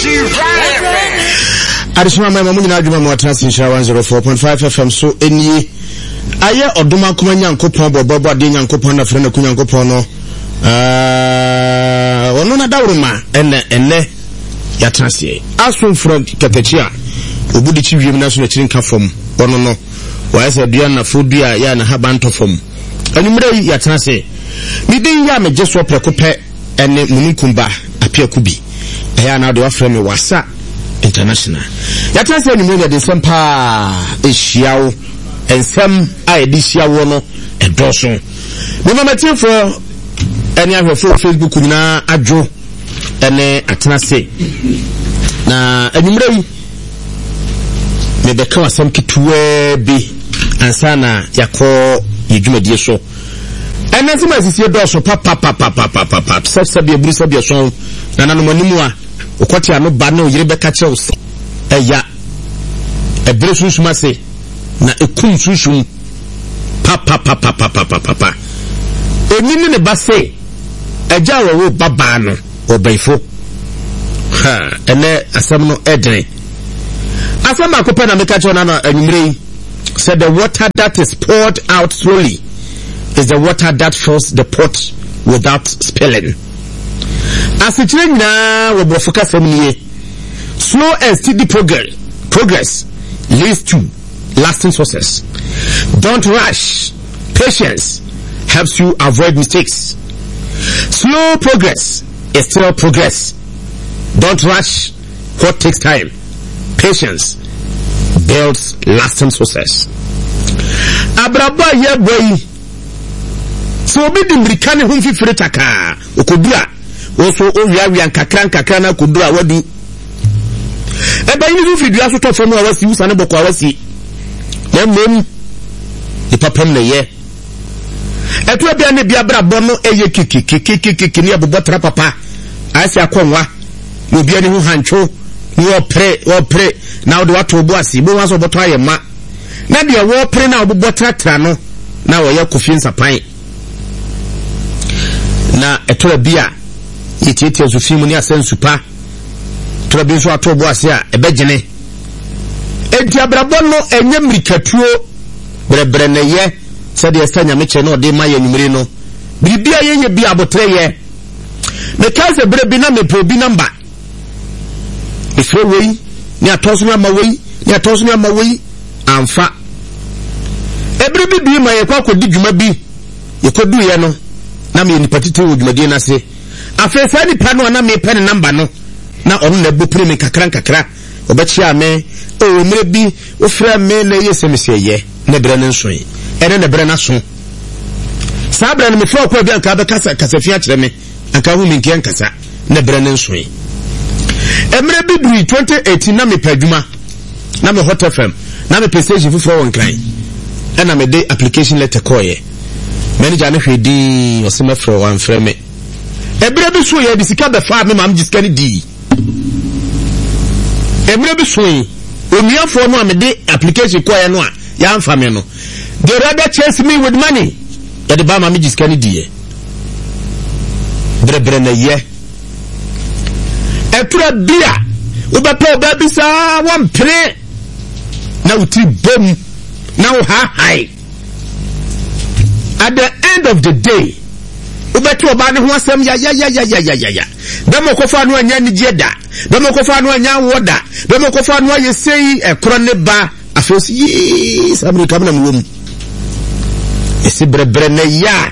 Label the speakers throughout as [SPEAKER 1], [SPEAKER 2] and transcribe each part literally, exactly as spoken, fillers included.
[SPEAKER 1] Additional my mama na adwuma mo transmission one oh four point five F M so eni aye oduma kuma nyankopon bobo de nyankopon na frɛ na kunyankopon no eh ono na dawruma ene ene ya transie aso from katachia obudi chi wiem na so na chirin ka fom ono no wa esa dua na fodua ya na habanto fom animre ya transie mi din ya me jeso prekope ene mununkumba apia kubi eya na de wa frɛ me wasa international ya transie ni mo de sempa ehyiawo ensem a edihyiawo no edoso me mama tifo ene ahwefo Facebook nyina adwo ene atenase na animre yi me be ka wasam kituwe bi ansana yakọ yedwumadie so ene nsema sisi doso papa papa papa papa sasa bi eburu sabia so na nanom animu a okwati ano ba na oyire beka kire wo eya ebere sunshuma se na ekum sunshum papa papa papa papa enini ne ba se eja wo baba no obaifo ha ene asam no edre asam akopa na meka cho na na anumre said the water that is poured out slowly is the water that fills the pot without spilling. Asichire nyina wo bofuka samniye slow and steady progress progress leads to lasting success. Don't rush. Patience helps you avoid mistakes. Slow progress is still progress. Don't rush what takes time. Patience builds lasting success. Abraba ye boy. So obi di mrikane hu fifire taka. Okudura. Oso owia wi ankakra ankakra na kudura wadu. Eba yini hu fidua so to fam awasi usane boko awasi. Yemem ni papam na ye. Eto bia ne bia brabo no eye kikikikikiki ni abobotra papa. Asi akonwa. No bia ne hu hancho. Ni opre opre na ode wato obo asi bo waso boto aye ma. Na bia wo opre na obobotra tra no na wo ye kofi nsapan. Na eto bia yetieti azufimu ni asensupa. To bia so ato obo asi a ebegene. Enti abrabo no enye mrikatuo brebre na ye said yes tanya meche no de maye numere no bibia ye ye bia abotre ye me kaze brebi na me probi number ifre wei ni atoso mi ama wei ni atoso mi ama wei amfa ebrebi bi ma ye kwa kodi dwuma bi ye kodu ye no na me ni patite wo dwumade na se afesa ni pa no na me pe ne number no na onu na bopre me kakran kakra obechi ame o mre bi ofra me na ye semese ye ne bre ne nso ene ne bre na so sabra ne me fo kwa bi anka be kasa kasafia kire me anka hu mi nkian kasa ne bre ne nso emre bi duri twenty eighteen na me padwuma na me hot fm na me prestige fufro won kan ena me de application letter koye manager ne hwedi osema fro wan frɛ me ebre bi so ye bi sika be fa me mam jiska ne di emre bi so yi omiafo no amede application koye no a ya amfa me no they rather chase me with money ya de ba ma me jiska ne die bre bre na ye etura bia ubepa oba bi sa wan pre na uti bom na wo ha hai at the end of the day ubetu oba ne ho asem ya ya ya ya ya ya ya bemo kofa no anya ni jeda bemo kofa no anya woda bemo kofa no aye sei ekro ne ba afos yi sabri kamna mwom esi brebre na ya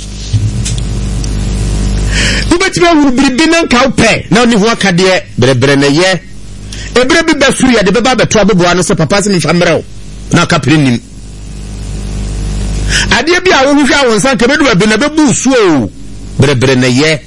[SPEAKER 1] ubeti ba wuru bribi na nka upe na oni ho akade brebre na ye ebre bi ba suru ya de beba beto aboboa no se papa se mfa mrew na kapre nim ade bi a wo hwehwa won san ka bedu abi na bebu suo brebre na ye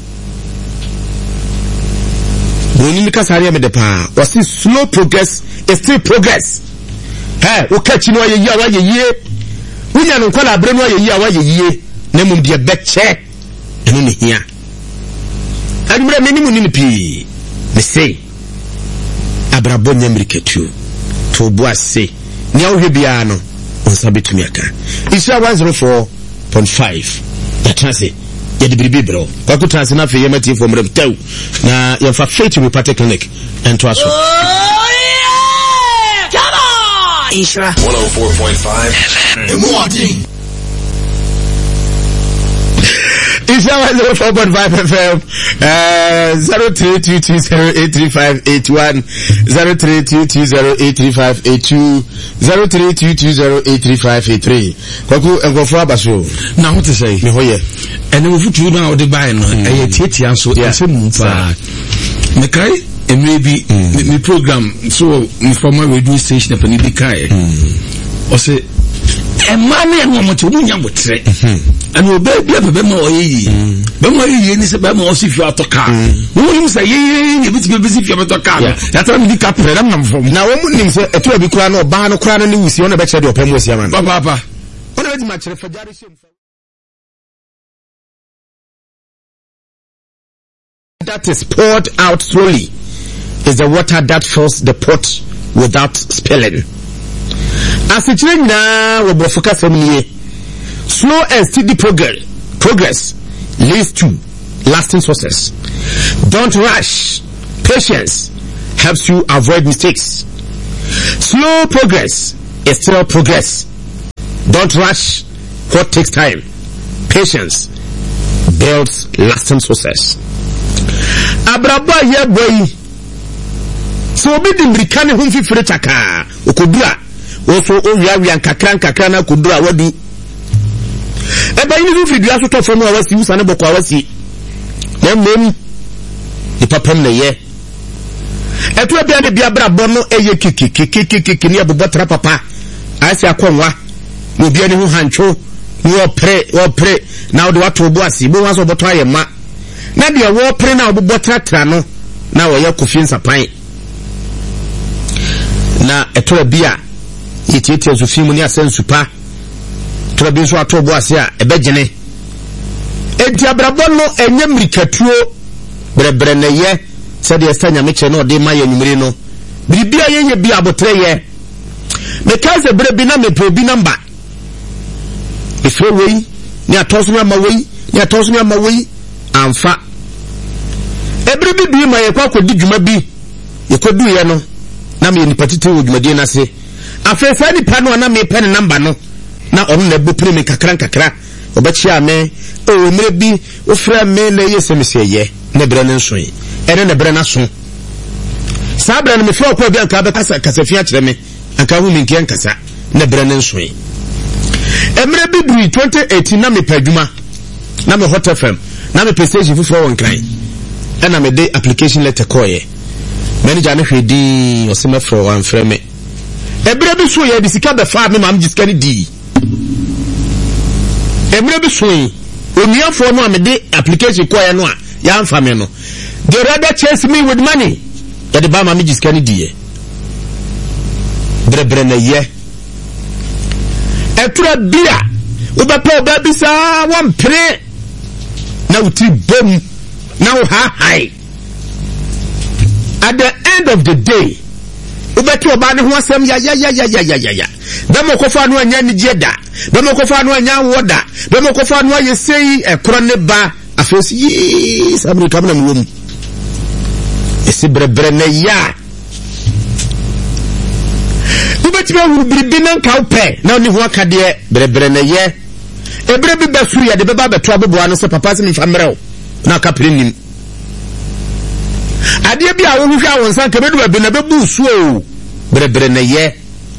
[SPEAKER 1] boni mi kasare me de pa was slow progress is still progress eh o kachi no aye yi a wa ye yie wunya no kwala abre no aye yi a wa ye yie na mum de beche eno ne hia adumre me ni mu ni pi me say abrabo nyamrikatu to bo ase ni a wo hwe bia no on sabetumi aka Isha one oh four point five ya transe ya de biribi bro kwa ku trans na fe ye mati fo mrem tew na ye fa faith report clinic and to aso
[SPEAKER 2] oh yeah come on Isra
[SPEAKER 3] one oh four point five Emwadi
[SPEAKER 1] Isra one oh four point five F M uh zero three two two zero eight three five eight one zero three two two zero eight three five eight two zero three two two zero eight three five eight three kwaku engofo abaso
[SPEAKER 4] na ho te sei
[SPEAKER 1] me hoye
[SPEAKER 4] ene wo futu na odi bai no eye tietia so ese mu pa me kai eme bi me program so informal radio station e bi kai o se e ma na no mo to munya botre and o baby bebe ma o yi be ma yi ni se be ma o si fi atoka wo ni se yi ni bi ti be si fi atoka ya tra mi di ka pre na mfom
[SPEAKER 1] na wo mu nim se eto abi kura na oba no kura no ni wusi ona be kire de opam wusi ama
[SPEAKER 4] papa papa
[SPEAKER 1] ona be di ma kire fajare shem that is poured out slowly is the water that fills the pot without spilling. As it is now, we will focus on here. Slow and steady progress, progress leads to lasting success. Don't rush. Patience helps you avoid mistakes. Slow progress is still progress. Don't rush what takes time. Patience builds lasting success. Abraba ye boy. So obi di mrika ne ho fifire chaka. Okodura. Oso owia wia nkakra nkakra na kodura wadu. Eba yini fi dua so to fam awasi usa ne bokwa awasi. Na mmom ni papam na ye. Eto bia de bia brabo no eye kikikikikiki ne abobotra papa. Asi akonwa. No bia ne ho hancho. Ni opre opre na ode wato obo asi. Bo waso boto aye ma. Na de wo opre na abobotra tra no na wo ye kofi nsapan. Na eto bia yitieti azufimu ni asensupa to bi so ato bo ase a ebegene enti abrabo no enye mrikatuo brebre na ye se de estanya meche no de maye numere no biribia ye ye bi abotre ye me kaze brebi na me probi number ifre wei ni atoso ma wei ni atoso ma wei amfa ebrebi bi ma ye kwa kodi dwuma bi ye kodu ye no na me ni patite wo dwumade na se afesa ni pano na me pen number no na onu na bopre me kakra kakra obachia me o mere bi ofra me na yesemse ye na bre ne nso yi ene na bre na so sabra na me fo kwa bi anka be kasa kasafia kire me anka hu minki ankasa na bre ne nso yi emre bi bri twenty eighteen na me padwuma na me hot F M na me station fufo won kan ena me de application letter koye manager na hwedi osema fro wan frɛ me ebere bi so ye disika be fa me mam jiska ni di ebere bi so yi omiafo no amede application ko ya no a ya amfa me no they rather chase me with money ya de ba mam jiska ni di e brebre na ye etura bia obepa oba bi sa won pre na uti bom na wo ha hai at the end of the day ubeti oba ne ho asem ya ya ya ya ya ya ya bemo ko fa no anya ni jeda bemo ko fa no anya woda bemo ko fa no ayesei ekro ne ba afesi yi sabri kamna mwom esi brebre ne ya ubeti ba hu bibi nan ka upe na oni ho akade brebre ne ye ebre bi basu ya de beba beto abobo anu se papa se mi famreo na kapre nim ade bi a wo hwa won san kabedu ba bi na bebu suo brebre na ye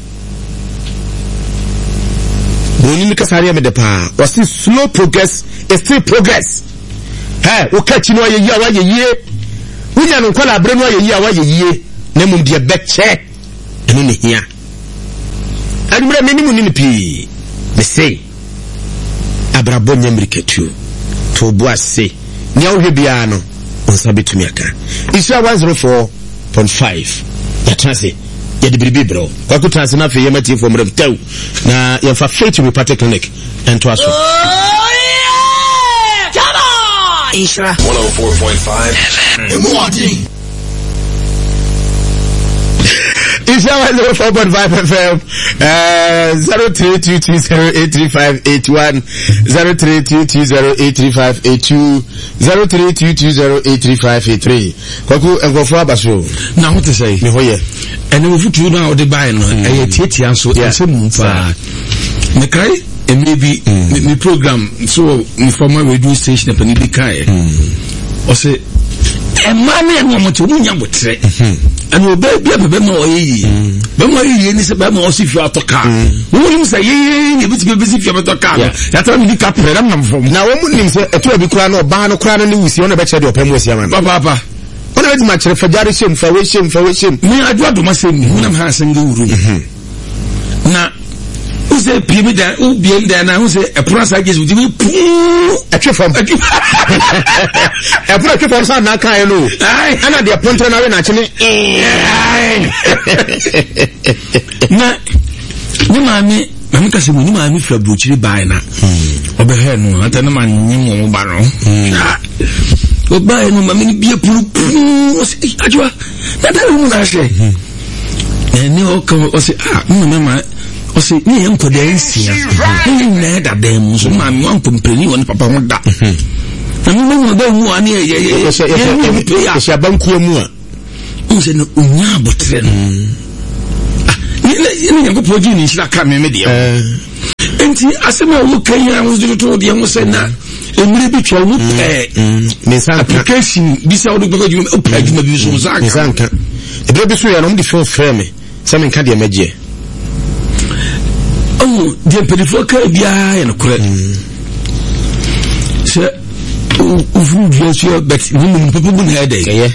[SPEAKER 1] boni ni kasari me de pa o si slow progress is still progress ha o kachi no ye yi awa ye yi wunya no kwala bre no ye yi awa ye yi na mum de beche eno ne hia adumre me ni mu ni pi me say abrabo nyamrikatu to bo ase nya wo hwe bia no onsabetumi aka Isra one oh four point five ya transe ya dibiribi bro kwa ku transe na fe yemati fo mrem tew na ya fa faith report clinic and to aso
[SPEAKER 2] oh yeah come on Isra
[SPEAKER 3] one oh four point five Emwadi
[SPEAKER 1] It's our zero four point five F M. Uh, zero three two two zero eight three five eight one, zero three two two zero eight three five eight two, zero three two two zero eight three five eight three. Kwaku engofo abaso.
[SPEAKER 4] Na what to say?
[SPEAKER 1] Me hoye.
[SPEAKER 4] And we put you now the buy no. Eh tieti anso ese mumfa. Me kai e maybe me program so me former radio station e bi kai. O say e ma na no mo to munya botre. And we baby be ma oyi. Be ma oyi ni se be ma o si fi atoka. Wo nim say ye ye bi ti be si fi atoka. Ya tra me di ka pre na mfom.
[SPEAKER 1] Na wo mu nim say eto bi kura na oba no kura na ni wusi ona be che de opam wusi ama.
[SPEAKER 4] Papa papa.
[SPEAKER 1] Ona be ma chere fajare shem fa we shem fa we shem.
[SPEAKER 4] Me adwa do ma sem ni na ha senga wuru. Na use pimi da u biem da na use e prasa gesi di pu
[SPEAKER 1] atwe fam e pro atwe fam sa na kan no ana de pontre na we na chene
[SPEAKER 4] na ni mami mami ka se ni mami fra brochiri bai na obe he no ata na man nyi mo ba no o bai no mami ni bia puru pu ajwa da da mu na she ni o ko o se ah mu mama o se ni en ko de ensia ni na da dem so ma mi wan pompeni won papa ho da na mi mo da mu ani ye ye ye
[SPEAKER 1] ye se banku mu a
[SPEAKER 4] o se no unya botre no ni ni ni ko poji ni sila ka me me de enti asema wo kan ya wo de to de mo se na emire bi twa wo eh
[SPEAKER 1] me san
[SPEAKER 4] application bi sa wo de gbego ju o pa ju ma bi so za
[SPEAKER 1] me san ka e bi so ya no di phone frame se me ka de magie.
[SPEAKER 4] Oh, the Pedifoca Bia and a correct. Sir, who was your bet women people had a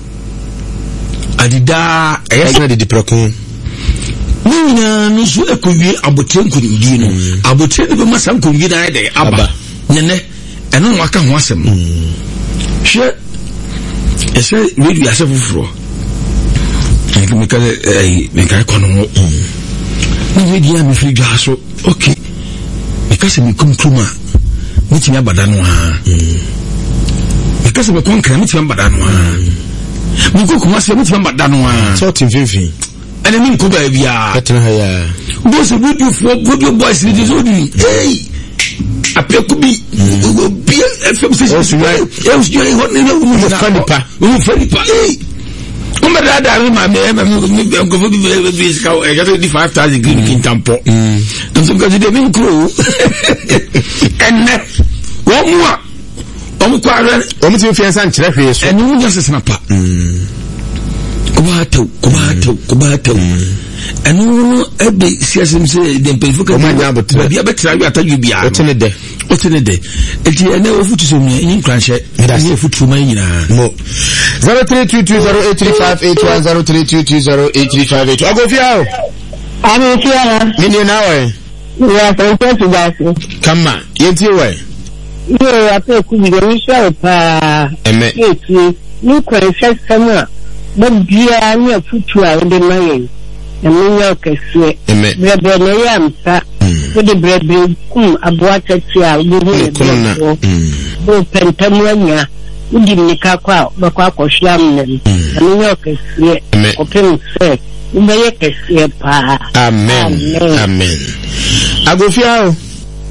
[SPEAKER 4] I did that. I had the procon. No, no, so I could be about ten could be no. About ten of my son could be that day. Abba, Nene, and no one can want some. Sure, I said, maybe yourself for. I can make a make a corner. No idea me free gaso okay because me come kuma me ti abada no ha because me kon kan me ti abada no ha me ko kuma se me ti abada no ha
[SPEAKER 1] so tin finfin
[SPEAKER 4] and me ko ba bia
[SPEAKER 1] better ha ya
[SPEAKER 4] bo se bo do for bo do boys ni so di hey apeku bi go bi fm station so ya yo yo ho ni no mo fani pa mo fani pa hey Umba da da ma me me go go bi bi ska e ga di five thousand green kin tampo mm so ga di me kro enne wo mu a o mu kwa re
[SPEAKER 1] o mu ti fi san kire hwe so
[SPEAKER 4] enu mu just snapa mm ko ba to ko ba to ko ba to enu no e be siasem se de pelfu ka
[SPEAKER 1] ma nya botra
[SPEAKER 4] bia betra wi ataju bia
[SPEAKER 1] o tene de
[SPEAKER 4] o tene de enti ene o futu so mi yin kranhye ene futu ma nyina
[SPEAKER 1] mo zero three two two zero eight three five eight one zero three two two zero eight three five eight agofia o
[SPEAKER 5] ami fiara
[SPEAKER 1] mini na we
[SPEAKER 5] ya so to gasi
[SPEAKER 1] kama yenti we
[SPEAKER 5] yo ape ku bi ni sha pa
[SPEAKER 1] eme
[SPEAKER 5] eti ni ko se sama mo bia ni futu a de mayen eminya kese brebe le yamsa wo de brebe kum aboa tati a wo ho bo pentamu anya udi nika kwa bakwa akohwia mnem eminya kese opem se umeye kese pa
[SPEAKER 1] amen amen agofia o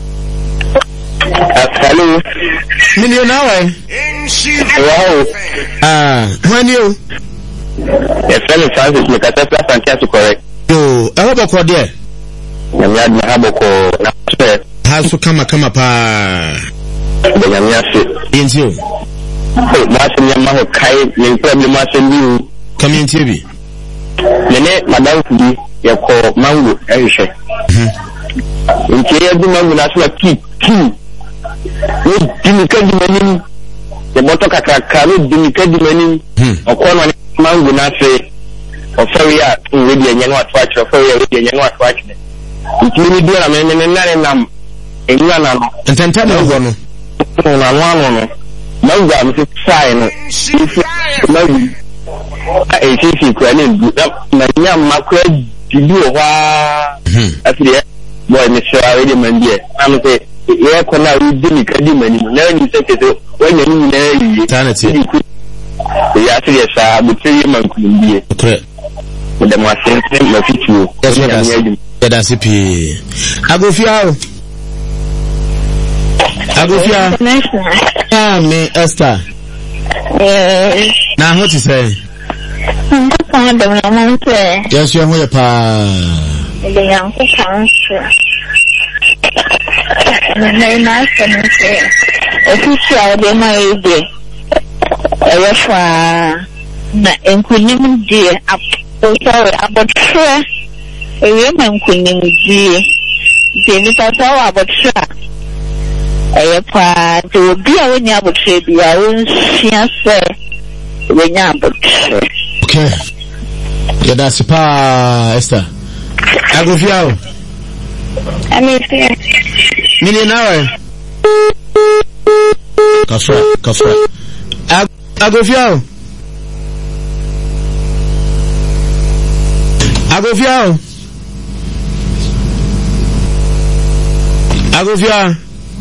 [SPEAKER 6] hello
[SPEAKER 1] million hour
[SPEAKER 6] wow
[SPEAKER 1] ah when you
[SPEAKER 6] yes fellow Francis me kata plus and to correct
[SPEAKER 1] yo e ho boko de
[SPEAKER 6] na mi ad na boko na se
[SPEAKER 1] ha so kama kama pa
[SPEAKER 6] de na mi ase
[SPEAKER 1] yenti o
[SPEAKER 6] ma se mi ma ho kai ni problem ma se ni
[SPEAKER 1] community bi
[SPEAKER 6] nene madam bi ye ko mango e hwe nti ye du mango na so ki ki ni dimi ka di mani ye boto kakaka ni dimi ka di mani okono ni mango na se ofaria wedi enyen watu achi ofaria wedi enyen watu achi nti ni dio na me me nare nam enwa na no
[SPEAKER 1] ntanta na go no
[SPEAKER 6] na no no mango am se sai no mango a e si si kwa ni na nya makwa dibi o ha afire boy me sha wedi mandie am se ye ko na wedi ni kadi mani na ni se ke wanya ni na yi
[SPEAKER 1] tanati
[SPEAKER 6] ya se ya sa butiri man kumbie
[SPEAKER 1] okay
[SPEAKER 6] the more sensitive my future.
[SPEAKER 1] Yes, that's it. Agofia. Agofia. Ah, me Esther. Now what you say? Yes, you are pa.
[SPEAKER 7] The young council. Very nice and say, official, they might be. I and couldn't dear up. Sorry, about sure. A woman couldn't dear. They look at all about sure. I to be a winner about trade. I won't say when you're about sure.
[SPEAKER 1] Okay. Yeah, that's a pa, Esther. I go for you.
[SPEAKER 7] I mean,
[SPEAKER 1] million hour. Kafra, Kafra. I go for you. I go for you. I go for you.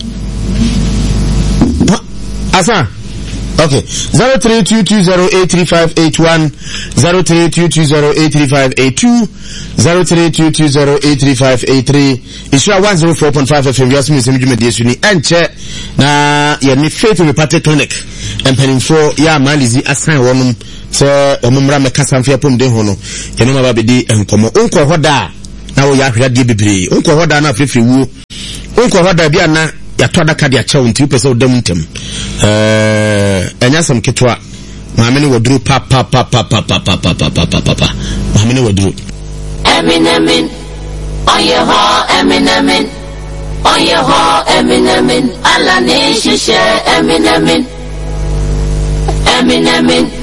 [SPEAKER 1] Asa. Okay. Zero three two two zero eight three five eight one, zero three two two zero eight three five eight two, zero three two two zero eight three five eight three. Isra one zero four point five F M. Yasmin Semi Juma Diesuni. Enche na ya ni Faith Reparte Clinic. Empening for ya malizi assign wonum se omumra meka samfia pom de hono. Ya no maba bedi enkomo. Unko hoda na wo ya hwede de bebre. Unko hoda na afrefre wu. Unko hoda bia na ya toda kadi a chawo nti pese odam ntem. Eh enya sam ketwa. Maame ne wodru pa pa pa pa pa pa pa pa pa pa pa pa. Maame ne wodru.
[SPEAKER 8] Eminem on your heart, Eminem on your heart, Eminem. Alla nation share Eminem. Eminem.